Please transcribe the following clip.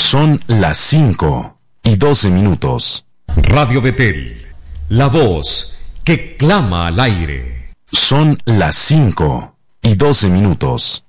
Son las 5:12. Radio Betel, la voz que clama al aire. Son las 5:12.